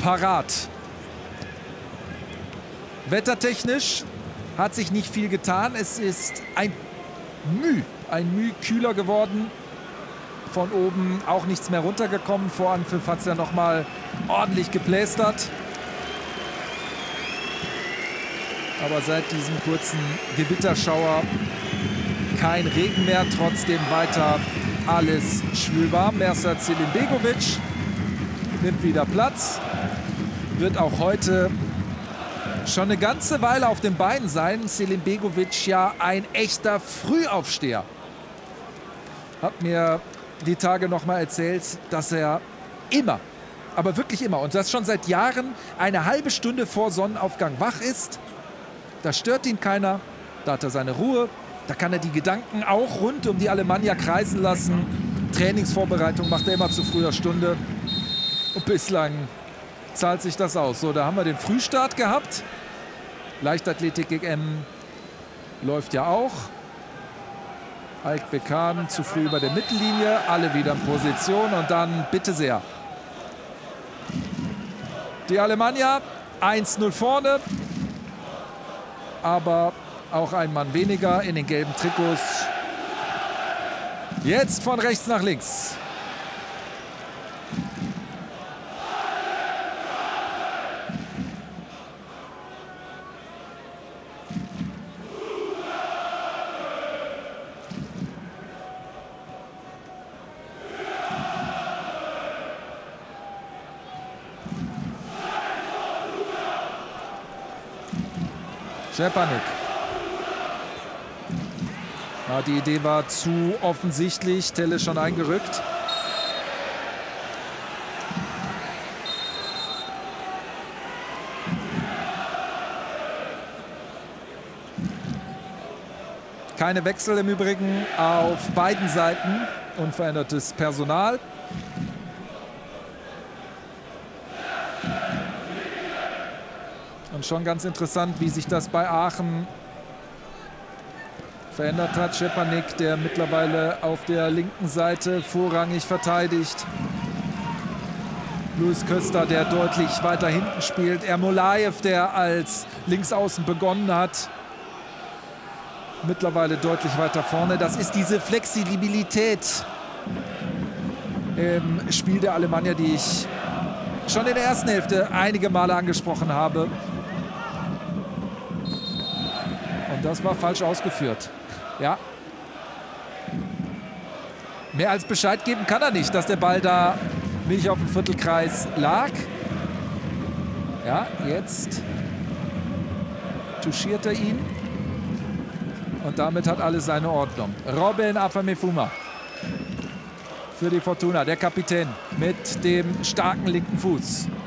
parat. Wettertechnisch hat sich nicht viel getan. Es ist ein Müh kühler geworden. Von oben auch nichts mehr runtergekommen. Vor Anpfiff hat es ja noch mal ordentlich geplästert. Aber seit diesem kurzen Gewitterschauer kein Regen mehr. Trotzdem weiter alles schwülwarm. Mersat Selimbegovic nimmt wieder Platz. Wird auch heute schon eine ganze Weile auf den Beinen sein. Selimbegovic ja ein echter Frühaufsteher. Hat mir die Tage noch mal erzählt, dass er immer, aber wirklich immer, und das schon seit Jahren, eine halbe Stunde vor Sonnenaufgang wach ist. Da stört ihn keiner, da hat er seine Ruhe, da kann er die Gedanken auch rund um die Alemannia kreisen lassen. Trainingsvorbereitung macht er immer zu früher Stunde. Und bislang zahlt sich das aus. So, da haben wir den Frühstart gehabt. Leichtathletik GM läuft ja auch. Aik Bekan zu früh über der Mittellinie. Alle wieder in Position und dann bitte sehr. Die Alemannia 1-0 vorne. Aber auch ein Mann weniger in den gelben Trikots. Jetzt von rechts nach links. Szczepanik. Ja, die Idee war zu offensichtlich. Telle schon eingerückt. Keine Wechsel im Übrigen auf beiden Seiten. Unverändertes Personal. Und schon ganz interessant, wie sich das bei Aachen verändert hat. Szczepanik, der mittlerweile auf der linken Seite vorrangig verteidigt. Luis Köster, der deutlich weiter hinten spielt. Ermolaev, der als Linksaußen begonnen hat. Mittlerweile deutlich weiter vorne. Das ist diese Flexibilität im Spiel der Alemannia, die ich schon in der ersten Hälfte einige Male angesprochen habe. Und das war falsch ausgeführt. Ja. Mehr als Bescheid geben kann er nicht, dass der Ball da nicht auf dem Viertelkreis lag. Ja, jetzt touchiert er ihn. Und damit hat alles seine Ordnung. Robin Afamefuma für die Fortuna, der Kapitän mit dem starken linken Fuß.